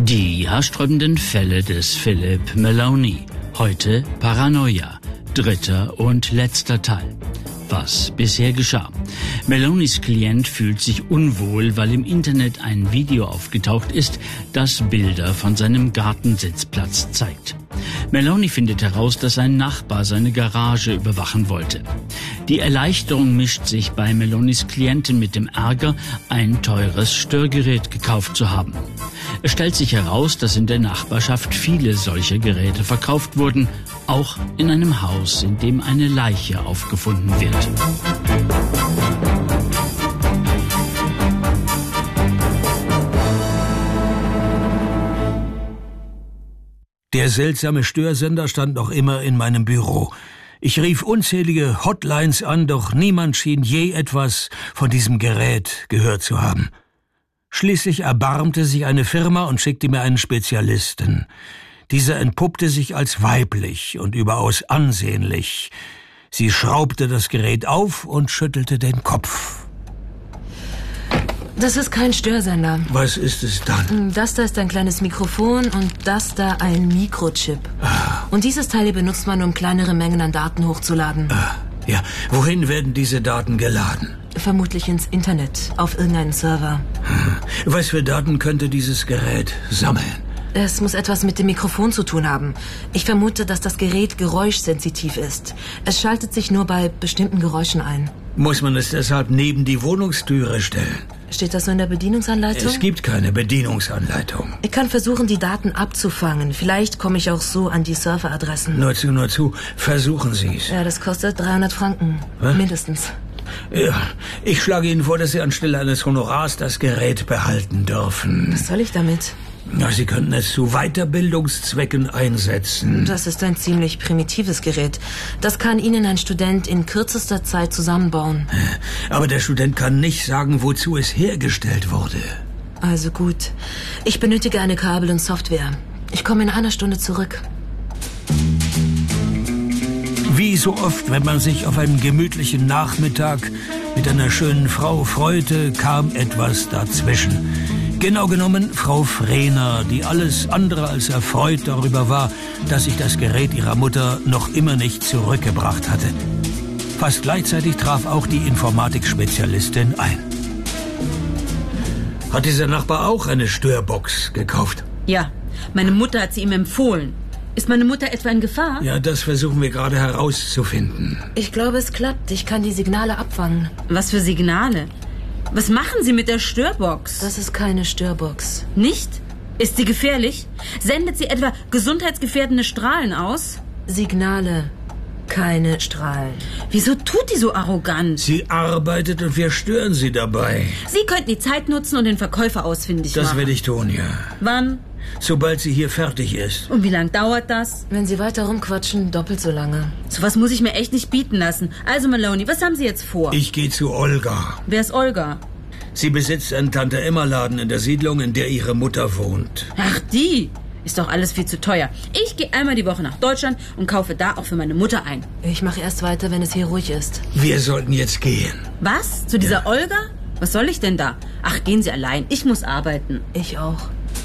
Die haarsträubenden Fälle des Philip Maloney. Heute Paranoia. 3. und letzter Teil. Was bisher geschah. Maloneys Klient fühlt sich unwohl, weil im Internet ein Video aufgetaucht ist, das Bilder von seinem Gartensitzplatz zeigt. Maloney findet heraus, dass ein Nachbar seine Garage überwachen wollte. Die Erleichterung mischt sich bei Maloneys Klienten mit dem Ärger, ein teures Störgerät gekauft zu haben. Es stellt sich heraus, dass in der Nachbarschaft viele solcher Geräte verkauft wurden, auch in einem Haus, in dem eine Leiche aufgefunden wird. Der seltsame Störsender stand noch immer in meinem Büro. Ich rief unzählige Hotlines an, doch niemand schien je etwas von diesem Gerät gehört zu haben. Schließlich erbarmte sich eine Firma und schickte mir einen Spezialisten. Dieser entpuppte sich als weiblich und überaus ansehnlich. Sie schraubte das Gerät auf und schüttelte den Kopf. Das ist kein Störsender. Was ist es dann? Das da ist ein kleines Mikrofon und das da ein Mikrochip. Und dieses Teil hier benutzt man, um kleinere Mengen an Daten hochzuladen. Ja, wohin werden diese Daten geladen? Vermutlich ins Internet, auf irgendeinen Server. Was für Daten könnte dieses Gerät sammeln? Es muss etwas mit dem Mikrofon zu tun haben. Ich vermute, dass das Gerät geräuschsensitiv ist. Es schaltet sich nur bei bestimmten Geräuschen ein. Muss man es deshalb neben die Wohnungstüre stellen? Steht das so in der Bedienungsanleitung? Es gibt keine Bedienungsanleitung. Ich kann versuchen, die Daten abzufangen. Vielleicht komme ich auch so an die Serveradressen. Nur zu. Versuchen Sie es. Ja, das kostet 300 Franken. Was? Mindestens. Ja, ich schlage Ihnen vor, dass Sie anstelle eines Honorars das Gerät behalten dürfen. Was soll ich damit? Ja, Sie könnten es zu Weiterbildungszwecken einsetzen. Das ist ein ziemlich primitives Gerät. Das kann Ihnen ein Student in kürzester Zeit zusammenbauen. Aber der Student kann nicht sagen, wozu es hergestellt wurde. Also gut. Ich benötige eine Kabel und Software. Ich komme in einer Stunde zurück. Wie so oft, wenn man sich auf einen gemütlichen Nachmittag mit einer schönen Frau freute, kam etwas dazwischen. Genau genommen Frau Frehner, die alles andere als erfreut darüber war, dass ich das Gerät ihrer Mutter noch immer nicht zurückgebracht hatte. Fast gleichzeitig traf auch die Informatikspezialistin ein. Hat dieser Nachbar auch eine Störbox gekauft? Ja, meine Mutter hat sie ihm empfohlen. Ist meine Mutter etwa in Gefahr? Ja, das versuchen wir gerade herauszufinden. Ich glaube, es klappt. Ich kann die Signale abfangen. Was für Signale? Was machen Sie mit der Störbox? Das ist keine Störbox. Nicht? Ist sie gefährlich? Sendet sie etwa gesundheitsgefährdende Strahlen aus? Signale, keine Strahlen. Wieso tut die so arrogant? Sie arbeitet und wir stören sie dabei. Sie könnten die Zeit nutzen und den Verkäufer ausfindig machen. Das werde ich tun, ja. Wann? Sobald sie hier fertig ist. Und wie lange dauert das? Wenn Sie weiter rumquatschen, doppelt so lange. So was muss ich mir echt nicht bieten lassen. Also Maloney, was haben Sie jetzt vor? Ich gehe zu Olga. Wer ist Olga? Sie besitzt einen Tante-Emma-Laden in der Siedlung, in der ihre Mutter wohnt. Ach, die? Ist doch alles viel zu teuer. Ich gehe einmal die Woche nach Deutschland und kaufe da auch für meine Mutter ein. Ich mache erst weiter, wenn es hier ruhig ist. Wir sollten jetzt gehen. Was? Zu dieser Olga? Was soll ich denn da? Ach, gehen Sie allein. Ich muss arbeiten. Ich auch.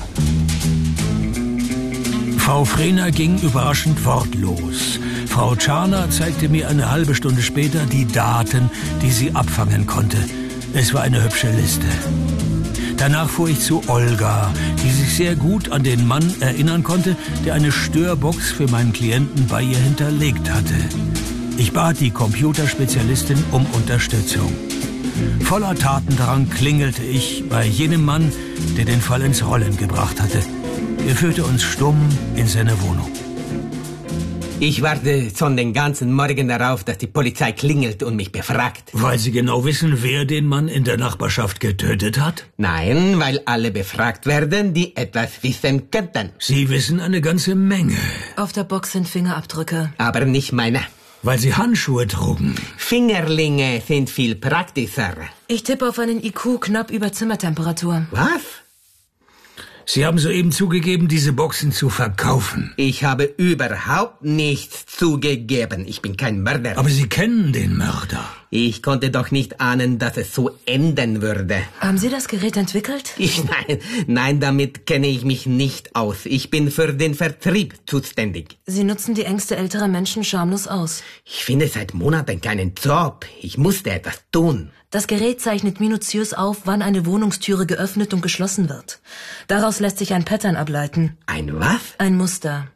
Frau Frehner ging überraschend wortlos. Frau Czarner zeigte mir eine halbe Stunde später die Daten, die sie abfangen konnte. Es war eine hübsche Liste. Danach fuhr ich zu Olga, die sich sehr gut an den Mann erinnern konnte, der eine Störbox für meinen Klienten bei ihr hinterlegt hatte. Ich bat die Computerspezialistin um Unterstützung. Voller Tatendrang klingelte ich bei jenem Mann, der den Fall ins Rollen gebracht hatte. Er führte uns stumm in seine Wohnung. Ich warte schon den ganzen Morgen darauf, dass die Polizei klingelt und mich befragt. Weil Sie genau wissen, wer den Mann in der Nachbarschaft getötet hat? Nein, weil alle befragt werden, die etwas wissen könnten. Sie wissen eine ganze Menge. Auf der Box sind Fingerabdrücke. Aber nicht meine. Weil Sie Handschuhe trugen. Fingerlinge sind viel praktischer. Ich tippe auf einen IQ knapp über Zimmertemperatur. Was? Sie haben soeben zugegeben, diese Boxen zu verkaufen. Ich habe überhaupt nichts zugegeben. Ich bin kein Mörder. Aber Sie kennen den Mörder. Ich konnte doch nicht ahnen, dass es so enden würde. Haben Sie das Gerät entwickelt? Nein, damit kenne ich mich nicht aus. Ich bin für den Vertrieb zuständig. Sie nutzen die Ängste älterer Menschen schamlos aus. Ich finde seit Monaten keinen Job. Ich musste etwas tun. Das Gerät zeichnet minutiös auf, wann eine Wohnungstüre geöffnet und geschlossen wird. Daraus lässt sich ein Pattern ableiten. Ein was? Ein Muster.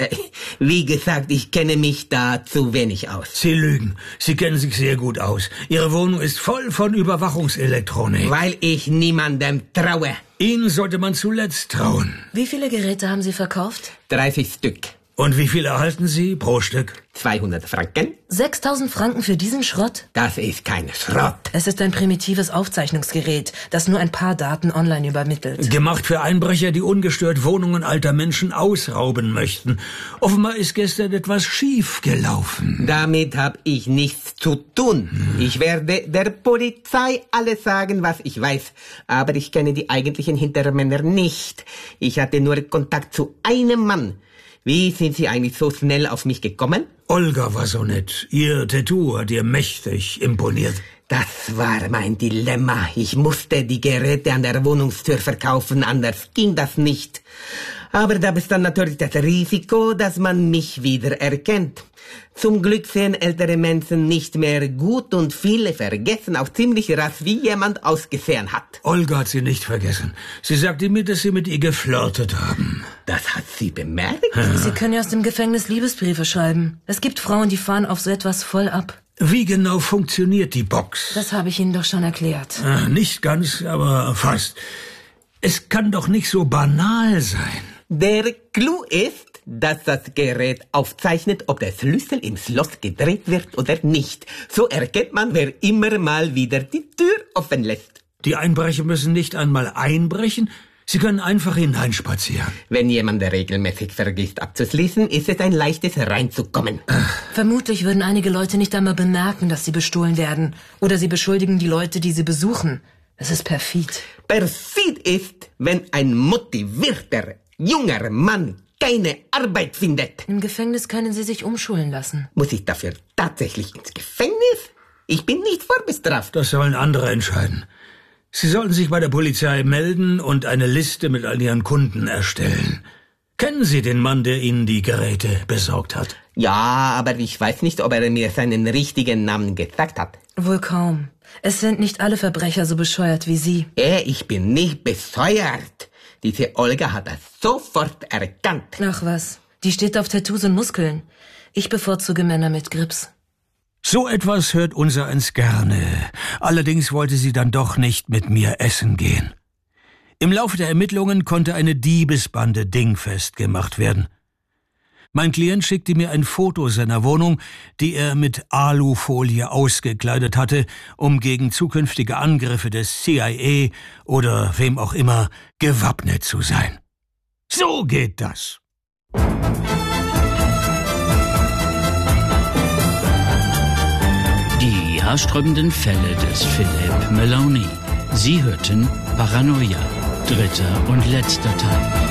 Wie gesagt, ich kenne mich da zu wenig aus. Sie lügen. Sie kennen sich sehr gut aus. Ihre Wohnung ist voll von Überwachungselektronik. Weil ich niemandem traue. Ihnen sollte man zuletzt trauen. Wie viele Geräte haben Sie verkauft? 30 Stück. Und wie viel erhalten Sie pro Stück? 200 Franken? 6.000 Franken für diesen Schrott? Das ist kein Schrott. Es ist ein primitives Aufzeichnungsgerät, das nur ein paar Daten online übermittelt. Gemacht für Einbrecher, die ungestört Wohnungen alter Menschen ausrauben möchten. Offenbar ist gestern etwas schief gelaufen. Damit habe ich nichts zu tun. Ich werde der Polizei alles sagen, was ich weiß. Aber ich kenne die eigentlichen Hintermänner nicht. Ich hatte nur Kontakt zu einem Mann. Wie sind Sie eigentlich so schnell auf mich gekommen? Olga war so nett. Ihr Tattoo hat ihr mächtig imponiert. Das war mein Dilemma. Ich musste die Geräte an der Wohnungstür verkaufen, anders ging das nicht. Aber da bestand natürlich das Risiko, dass man mich wieder erkennt. Zum Glück sehen ältere Menschen nicht mehr gut und viele vergessen auch ziemlich rasch, wie jemand ausgesehen hat. Olga hat sie nicht vergessen. Sie sagte mir, dass Sie mit ihr geflirtet haben. Das hat sie bemerkt? Sie können ja aus dem Gefängnis Liebesbriefe schreiben. Es gibt Frauen, die fahren auf so etwas voll ab. Wie genau funktioniert die Box? Das habe ich Ihnen doch schon erklärt. Nicht ganz, aber fast. Es kann doch nicht so banal sein. Der Clou ist, dass das Gerät aufzeichnet, ob der Schlüssel im Schloss gedreht wird oder nicht. So erkennt man, wer immer mal wieder die Tür offen lässt. Die Einbrecher müssen nicht einmal einbrechen, sie können einfach hineinspazieren. Wenn jemand regelmäßig vergisst abzuschließen, ist es ein leichtes reinzukommen. Vermutlich würden einige Leute nicht einmal bemerken, dass sie bestohlen werden. Oder sie beschuldigen die Leute, die sie besuchen. Es ist perfid. Perfid ist, wenn ein motivierter, junger Mann keine Arbeit findet. Im Gefängnis können Sie sich umschulen lassen. Muss ich dafür tatsächlich ins Gefängnis? Ich bin nicht vorbestraft. Das sollen andere entscheiden. Sie sollten sich bei der Polizei melden und eine Liste mit all Ihren Kunden erstellen. Kennen Sie den Mann, der Ihnen die Geräte besorgt hat? Ja, aber ich weiß nicht, ob er mir seinen richtigen Namen gesagt hat. Wohl kaum. Es sind nicht alle Verbrecher so bescheuert wie Sie. Ich bin nicht bescheuert. Diese Olga hat das sofort erkannt. Ach was, die steht auf Tattoos und Muskeln. Ich bevorzuge Männer mit Grips. So etwas hört unsereins gerne. Allerdings wollte sie dann doch nicht mit mir essen gehen. Im Laufe der Ermittlungen konnte eine Diebesbande dingfest gemacht werden. Mein Klient schickte mir ein Foto seiner Wohnung, die er mit Alufolie ausgekleidet hatte, um gegen zukünftige Angriffe des CIA oder wem auch immer gewappnet zu sein. So geht das. Die haarsträubenden Fälle des Philip Maloney. Sie hörten Paranoia, dritter und letzter Teil.